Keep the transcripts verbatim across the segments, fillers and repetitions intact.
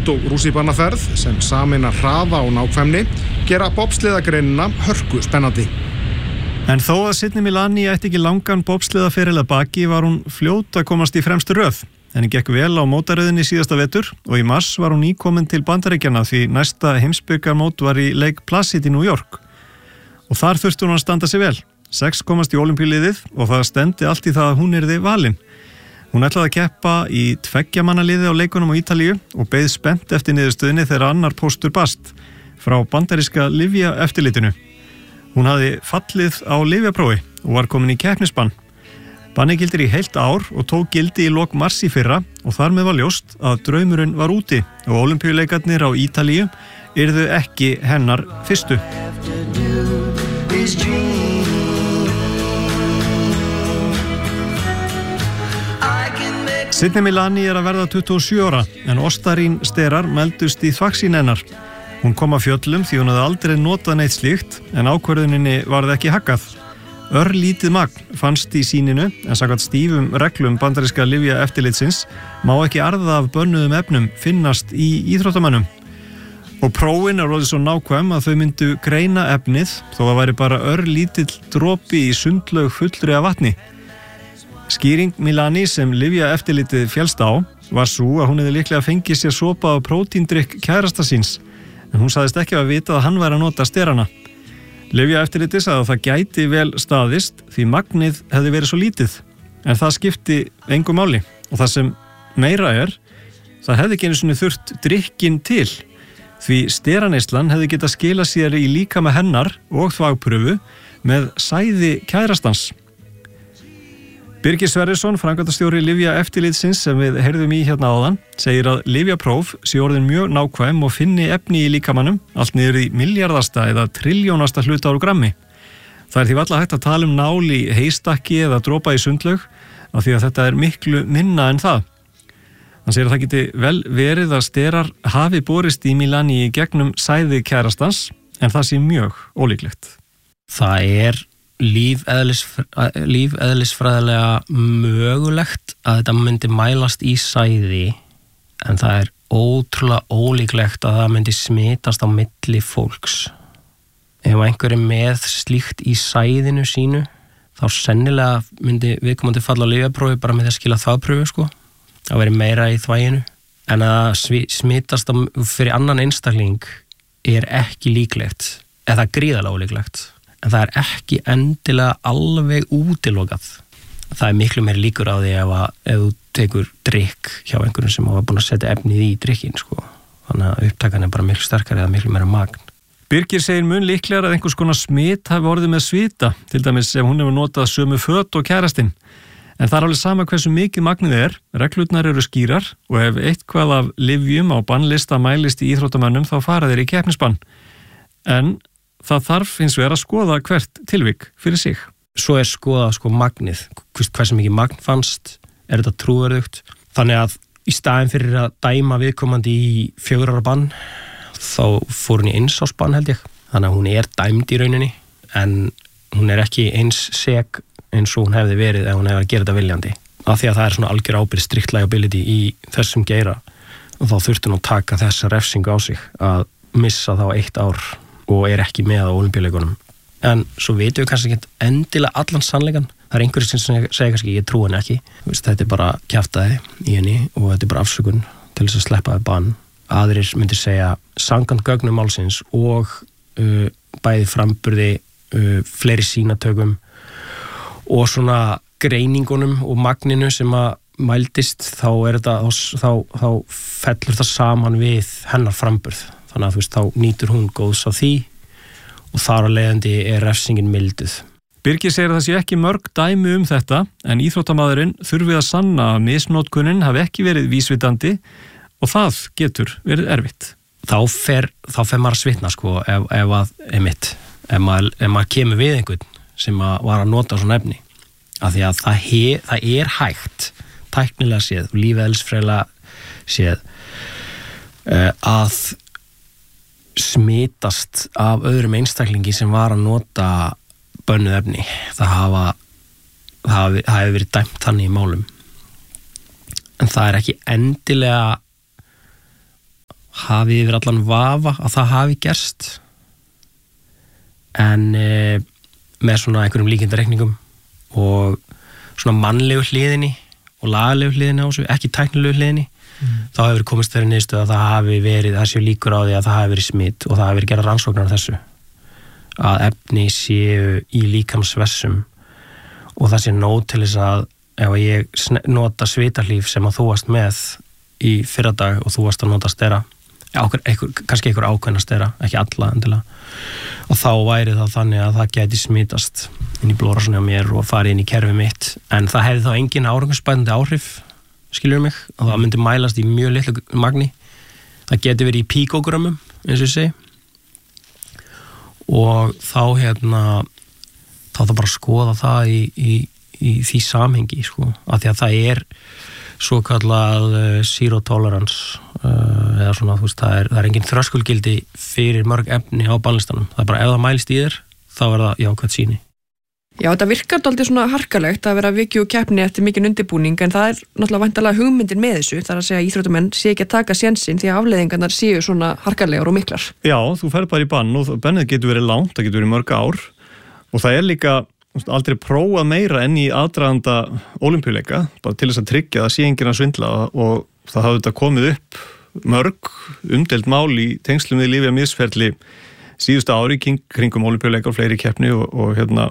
sprint og rússíbanaferð sem sameina hraða og nákvæmni gera bobsleiðagreinina hörku spennandi. En þó að Sydney Milani ætti ekki langan bobsleiðaferil að baki var hún fljót að komast í fremstu röð. Henni gekk vel á mótaröðinni síðasta vetur og í mars var hún nýkomin til Bandaríkjanna því næsta heimsbikarmót var í Lake Placid í New York. Og þar þurfti hún að standa sig vel. Sex komast í ólympíuliðið og það stendi allt í það að hún yrði valin. Hún ætlaði að keppa í tveggjamannaliði á leikunum á Ítalíu og beið spennt eftir niðurstöðinni þegar annar póstur barst frá bandaríska lyfjaeftirlitinu. Hún hafði fallið á lyfjaprófi og var komin í keppnisbann. Bannið gildir í heilt ár og tók gildi í lok mars í fyrra og þar með var ljóst að draumurinn var úti og ólympíuleikarnir á Ítalíu yrðu ekki hennar fyrstu. Sydney Milani er að verða tuttugu og sjö ára en Ostarín sterar meldust í þvagsýn hennar. Hún kom af fjöllum því hún hafði aldrei notað neitt slíkt en ákvörðuninni varð ekki haggað. Örlítið magn fannst í sýninu en samkvæmt stífum reglum bandaríska lyfjaeftirlitsins má ekki arða af bönnuðum efnum finnast í íþróttamönnum. Og prófin er orðið svo nákvæm að þau myndu greina efnið þó að væri bara örlítill dropi í sundlaug fullri af vatni. Skýring Milani sem lyfjaeftirlitið féllst á var svo að hún hefði líklega fengið sér sopa á prótíndrykk kærasta síns en hún sagðist ekki að vita að hann væri að nota sterana. Lyfjaeftirlitið sagði að það gæti vel staðist því magnið hefði verið svo lítið en það skipti engu máli og það sem meira er það hefði ekki einu sinni þurft drykkinn til því steraneyslan hefði getað skilað sér í líkama hennar og þvagprufu með sæði kærastans. Birgir Sverrisson, framkvæmdastjóri lyfjaeftirlitsins sem við heyrðum í hérna áðan, segir að lyfjapróf sé orðin mjög nákvæm og finni efni í líkamanum allt niður í milljarðasta eða trilljónasta hluta úr grammi. Það er því varla hægt að tala um nál í heystakki eða dropa í sundlaug af því að þetta er miklu minna en það. Hann segir að það geti vel verið að sterar hafi borist í Milani í gegnum sæði kærastans en það sé mjög ólíklegt. Það er lífeðlisfræðilega mögulegt að þetta myndi mælast í sæði en það er ótrúlega ólíklegt að það myndi smitast á milli fólks. Ef einhver er með slíkt í sæðinu sínu þá sennilega myndi viðkomandi falla á lyfjaprófi bara með að skila þvagprufu sko, að veri meira í þvaginu en að smitast á, fyrir annan einstakling er ekki líklegt eða gríðarlega ólíklegt. En það er ekki endilega alveg útilokað. Það er miklu meiri líkur á því ef, að, ef þú tekur drykk hjá einhverjum sem hafa búin að setja efnið í drykkin, sko. Þannig að upptakan er bara miklu sterkari eða miklu meira magn. Birgir segir mun líklegar að einhvers konar smit hafi orðið með svita, til dæmis ef hún hefur notað sömu föt og kærastinn. En það er alveg sama hversu mikið magnið er, reglurnar eru skýrar og ef eitthvað af lyfjum á bannlista mælist í íþróttamönnum þá fara þeir í keppnisbann. En það þarf hins vegar að skoða hvert tilvik fyrir sig. Svo er skoða sko magnið, hversu mikið magn fannst, er þetta trúverðugt. Þannig að í staðin fyrir að dæma viðkomandi í fjögurra ára bann, þá fór hún í einsásbann held ég. Þannig að hún er dæmd í rauninni, en hún er ekki eins sek eins og hún hefði verið ef hún hefði að gera þetta viljandi. Af því að það er svona algjör ábyrgð strict liability í þessum geira, og þá þurfti hún að taka þessa refsingu á sig að missa þá eitt ár og er ekki með á ólympíuleikunum. En svo veitum við kannski ekki endilega allan sannleikan. Það er einhverjir sem segja kannski ég trúi henni ekki. Þetta er bara kjaftaði í henni og þetta er bara afsökun til þess að sleppa við bann. Aðrir myndir segja samkvæmt gögnum málsins og uh, bæði framburði, uh, fleiri sýnatökum og svona greiningunum og magninu sem að mældist þá er þetta þá, þá fellur það saman við hennar framburð. Þannig að þú veist, þá nýtur hún góðs á því og þar á leiðandi er refsingin milduð. Birgir segir að það sé ekki mörg dæmi um þetta en íþróttamaðurinn þurfi að sanna að misnotkunin hafi ekki verið vísvitandi og það getur verið erfitt. Þá fer, þá fer maður að svitna sko ef, ef að, emitt, ef maður, ef maður kemur við einhvern sem að var að nota svona efni. Af því að það, he, það er hægt, tæknilega séð, lífeðlisfræðilega séð, uh, að smitast af öðrum einstaklingi sem var að nota bönnuð efni. Það hafa það hafi, hafi verið dæmt þannig í málum. En það er ekki endilega hafi yfir allan vafa að það hafi gerst en e, með svona einhverjum líkindareikningum og svona mannlegu hliðinni og lagalegu hliðinni á þessu, ekki tæknilegu hliðinni mm. þá hefur komist þeirri niðurstöðu að það hafi verið, það séu líkur á því að það hafi verið smitt og það hafi verið gerað rannsóknar á þessu að efni séu í líkamsvessum og það sé nóg til þess að ef ég nota svitahlíf sem að þú varst með í fyrradag og þú varst að nota stera okkur, einhver, kannski einhver ákveðna stera, ekki alla endilega og þá væri það þannig að það gæti smitast inn í blóðrásinni á mér og farið inn í kerfið mitt en það hefði þá engin árangursbætandi áhrif skilur mig, og það myndi mælast í mjög litlu magni það geti verið í píkógrömmum eins og ég segi og þá hérna þá þá bara skoða það í, í, í því samhengi sko, af því að það er svo kallað uh, zero tolerance uh, eða svona, þú veist, það er, það er engin þröskulgildi fyrir mörg efni á bannlistanum, það er bara ef það mælist í þér þá er það jákvætt sýni. Já, þetta virkar dálítið svona harkalegt að vera vikju og keppni eftir mikinn undirbúning en það er náttúrulega væntanlega hugmyndin með þessu þar að segja að íþróttamenn sé ekki að taka sénsinn því að afleiðingarnar séu svona harkalegar og miklar. Já, þú fer bara í bann og bannið getur verið langt, það getur verið mörg ár og það er líka aldrei prófað meira enn í aðdraganda ólympíuleika, bara til þess að tryggja að sé enginn að svindla og það hafði þetta komið upp mörg umdeild mál í tengslum við lyfjamisferli síðustu ári kringum ólympíuleika og fleiri keppni og, og hérna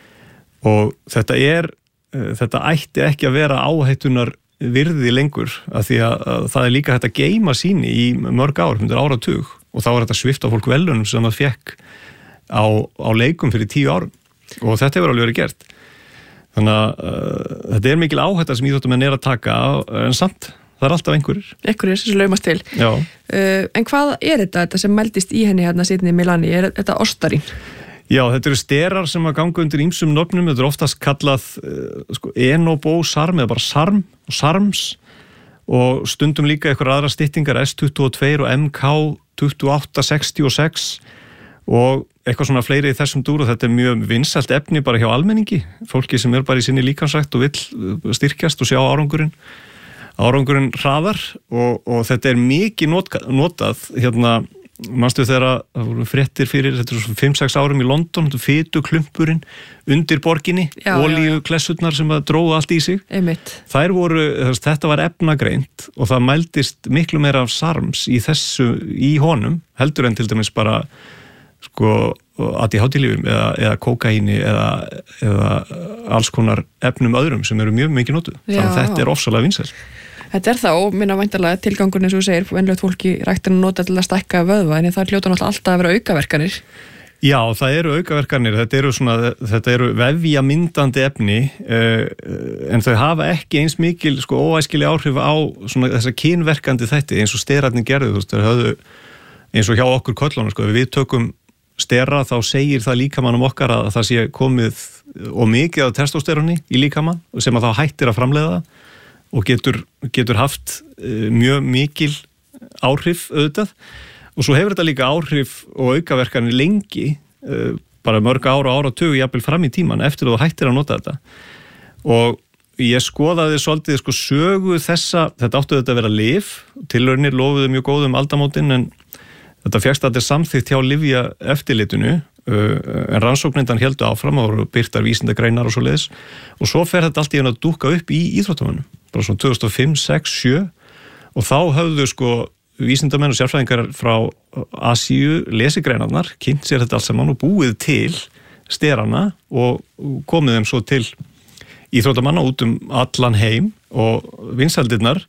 og þetta er, þetta ætti ekki að vera áhættunar virði lengur af því að, að það er líka hægt að geyma síni í mörg ár, hundur áratug og þá er þetta svipta fólk velunum sem það fekk á, á leikum fyrir tíu árum og þetta hefur alveg verið gert þannig að uh, þetta er mikil áhætta sem íþróttamenn er að taka en samt, það er alltaf einhverjir einhverjir sem laumast til uh, en hvað er þetta, þetta sem meldist í henni hérna seinni í Milani, er þetta Ostarín? Já, þetta eru sterar sem að ganga undir ýmsum nöfnum, þetta er oftast kallað uh, sko, enobosarm eða bara sarm og sarms og stundum líka eitthvað aðra styttingar S tuttugu og tvö og M K tuttugu og átta sextíu og sex og eitthvað svona fleiri í þessum dúr og þetta er mjög vinsælt efni bara hjá almenningi, fólki sem er bara í sinni líkansrækt og vill styrkjast og sjá árangurinn árangurinn hraðar og, og þetta er mikið notað, notað hérna manstu þegar það voru fréttir fyrir þetta er svona fimm sex árum í London fituklumpurinn undir borginni olíuklessurnar sem að dróðu allt í sig Einmitt. Þær voru, þetta var efnagreint og það mældist miklu meira af sarms í þessu, í honum heldur en til dæmis bara sko A D H D-lyfjum eða, eða kókaíni eða, eða alls konar efnum öðrum sem eru mjög mikið notuð þannig að þetta er ofsalega vinsælt. Þetta er þá, minna væntanlega tilgangurinn eins og þú segir, venjulegt fólki ræktin að nota til að stækka vöðva en það hljóta náttúrulega alltaf að vera aukaverkanir. Já, það eru aukaverkanir, þetta eru, svona, þetta eru vefjamyndandi efni uh, en þau hafa ekki eins mikil sko, óæskileg áhrif á svona, þessa kynverkandi þætti eins og sterarnir gerðu, þú veist, þau höfðu eins og hjá okkur köllunum, sko, ef við tökum stera þá segir það líkamannum okkar að það sé komið og mikið af testosteroni í líkamann sem að þá hættir að framleiða það og getur, getur haft uh, mjög mikil áhrif auðvitað og svo hefur þetta líka áhrif og aukaverkanir lengi uh, bara mörg ára og áratug jafnvel fram í tíman eftir að þú hættir að nota þetta og ég skoðaði svolítið sko sögu þessa, þetta áttu þetta að vera lyf, tilraunir lofuðu mjög góðum aldamótin en þetta fékkst að þetta er samþykkt hjá lyfja eftirlitinu en rannsóknindan héldu áfram og voru birtar vísindagreinar og svo leiðis og svo fer þetta allt í einu að dúkka upp í íþróttamönnum bara svona tvö þúsund og fimm, sex, sjö og þá höfðu sko vísindamenn og sérfræðingar frá Asíu lesigreinarnar, kynnt sér þetta allt saman og búið til sterana og komið þeim svo til íþróttamanna út um allan heim og vinsældirnar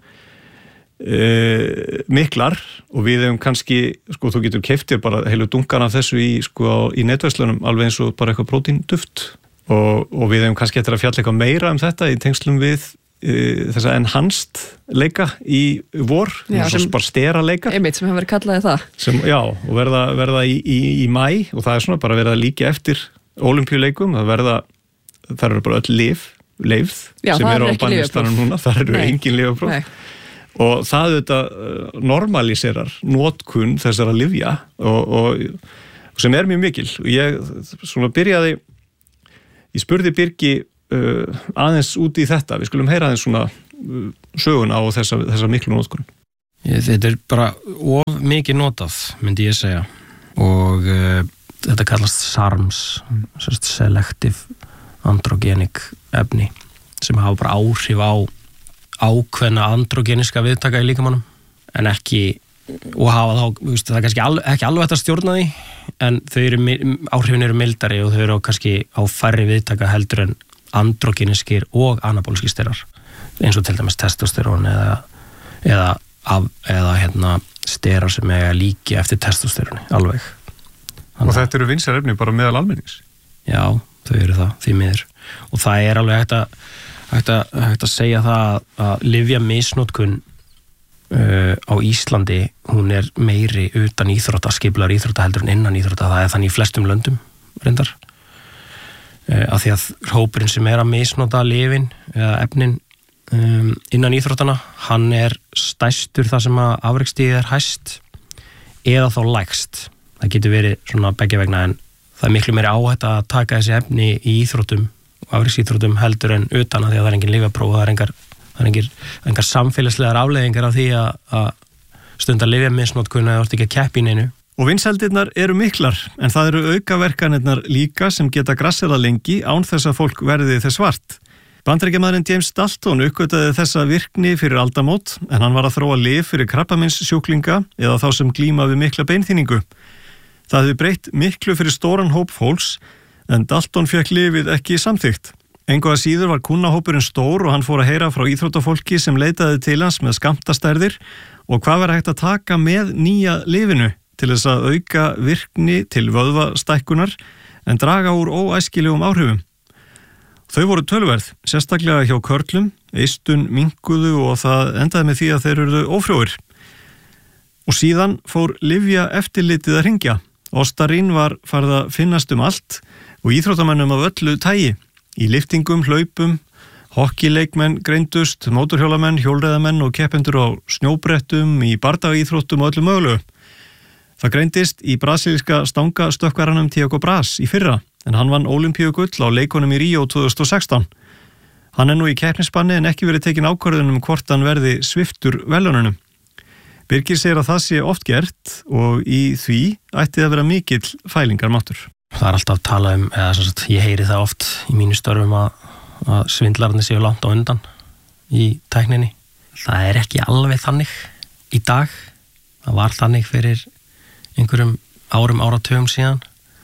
Uh, miklar og við hefum kannski sko þú getur keypt þér bara heilu dunkan af þessu í, sko, í netverslunum alveg eins og bara eitthvað prótínduft og, og við hefum kannski eftir að fjalla eitthvað meira um þetta í tengslum við uh, þessa enhanced leika í vor, já, sem bara stera leikar einmitt sem hefur verið kallaði það sem, já, og verða, verða í, í, í mæ og það er svona bara verða líka eftir ólympíuleikum, það verða það eru bara öll lyf, leifð já, sem eru er á bannistanum núna, það eru engin lyfjapróf og það þetta normaliserar notkun þessara lyfja og, og, og sem er mjög mikil og ég svona byrjaði ég spurði Birgi uh, aðeins út í þetta, við skulum heyra aðeins svona uh, söguna á þessa, þessa miklu notkun. Þetta er bara of mikið notað, myndi ég segja, og uh, þetta kallast SARMs, Selective Androgenic efni, sem hafa bara áhrif á ákveðna androgeniska viðtaka í líkamannum, en ekki, og hafa þá, veist, það er kannski al, ekki alveg hægt að stjórna því, en þau eru, áhrifin eru mildari og þau eru kannski á færri viðtaka heldur en androgeniskir og anabóliskir sterar, eins og til dæmis testosterón eða, eða, af, eða hérna, sterar sem eiga líki eftir testosteróni, alveg. Þannig, og þetta eru vinsæl efni bara meðal almennings? Já, þau eru það, því miður. Og það er alveg hægt að, hægt að, hægt að segja það að lyfjamisnotkun uh, á Íslandi, hún er meiri utan íþrótta, skiplar íþrótta heldur en innan íþrótta, það er þannig í flestum löndum, reyndar. Uh, af því að hópurinn sem er að misnota lyfin eða efnin um, innan íþróttana, hann er stærstur þar sem að afreksstigið er hæst eða þá lægst. Það getur verið svona begge vegna, en það er miklu meiri áhætta að taka þessi efni í íþróttum og afrekssíþróttum heldur en utan, að því að það er engin lyfjapróf, það er engar, það er engar, engar samfélagslegar afleiðingar af því að, að stunda lyfjamisnotkun eða orðið ekki að keppa í neinu. Og vinsældirnar eru miklar, en það eru aukaverkanirnar líka sem geta grassera lengi án þess að fólk verði þess vart. Bandaríkjamaðurinn James Dalton uppgötaði þessa virkni fyrir aldamót, en hann var að þróa lyf fyrir krabbameinssjúklinga eða þá sem glíma við mikla beinþynningu. Það hefði breytt miklu fyrir stóran hóp fólks, en Dalton fekk lyfið ekki samþykkt. Engu að síður var kunnahópurinn stór og hann fór að heyra frá íþróttafólki sem leitaði til hans með skammtastærðir og hvað var hægt að taka með nýja lyfinu til þess að auka virkni til vöðvastækkunar en draga úr óæskilegum áhrifum. Þau voru tölverð, sérstaklega hjá körlum, eistun minnkuðu og það endaði með því að þeir eruðu ófrjóir. Og síðan fór lyfja eftirlitið að hringja. Ostarín var farið að finnast um allt og íþróttamennum af öllu tægi. Í liftingum, hlaupum, hokkíleikmenn greindust, mótorhjólamenn, hjólreiðamenn og keppendur á snjóbrettum, í bardagaíþróttum og öllu mögulegu. Það greindist í brasilíska stangastökkvaranum Tiago Braz í fyrra, en hann vann ólympíugull á leikunum í Ríó tvö þúsund og sextán. Hann er nú í keppnisbanni en ekki verið tekin ákvörðun um hvort hann verði sviptur verðlaununum. Birgir segir að það sé oft gert og í því ætti að vera mikill fælingarmáttur. Það er alltaf að tala um, eða svo að ég heyri það oft í mínu störfum að, að svindlarnir séu langt á undan í tækninni. Það er ekki alveg þannig í dag. Það var þannig fyrir einhverjum árum, áratugum síðan.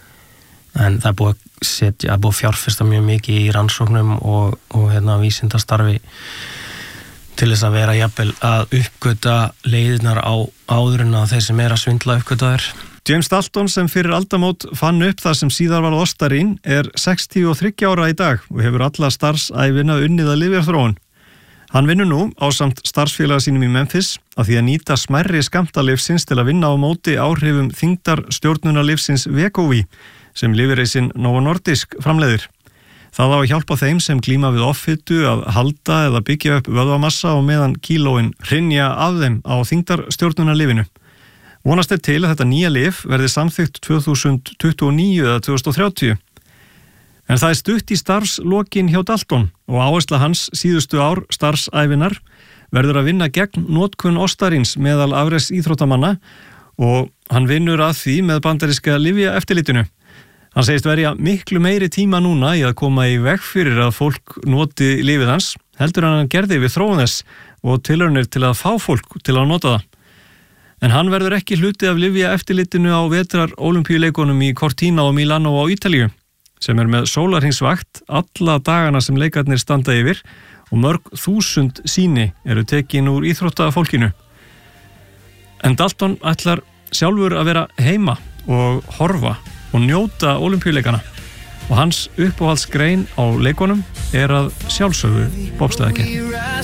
En það er búið að setja, það er búið að fjárfesta mjög mikið í rannsóknum og, og hérna vísindastarfi til þess að vera jafnvel að uppgöta leiðirnar á áður en að þeir sem er að svindla uppgöta þér. James Dalton sem fyrir aldamót fann upp það sem síðar var Ostarín er sextíu og þriggja ára í dag og hefur alla starfsævina unnið að lyfjaþróun. Hann vinnur nú ásamt starfsfélaga sínum í Memphis að því að nýta smærri skammtalyfsins til að vinna á móti áhrifum þyngdarstjórnunarlyfsins Wegovy sem lyfjareisinn Novo Nordisk framleiðir. Það á að hjálpa þeim sem glíma við offitu að halda eða byggja upp vöðvamassa og meðan kílóin hrynja af þeim á þyngdarstjórnunarlyfinu. Vonast er til að þetta nýja lyf verði samþykkt tvö þúsund tuttugu og níu eða tvö þúsund og þrjátíu. En það er stutt í starfslokin hjá Dalton og áhersla hans síðustu ár starfsævinar verður að vinna gegn notkun Ostaríns meðal afreks íþróttamanna og hann vinnur að því með bandaríska lyfja eftirlitinu. Hann segist verja miklu meiri tíma núna í að koma í veg fyrir að fólk noti lyfið hans, heldur en hann gerði við þróun þess og tilraunir til að fá fólk til að nota það. En hann verður ekki hluti af lyfja eftirlitinu á vetrar ólympíuleikunum í Cortina og Milano á Ítalíu, sem er með sólarhringsvakt alla dagana sem leikarnir standa yfir og mörg þúsund sýni eru tekin úr íþróttafólkinu. En Dalton ætlar sjálfur að vera heima og horfa og njóta ólympíuleikana og hans uppáhaldsgrein á leikunum er að sjálfsögðu bobsleðakeppni.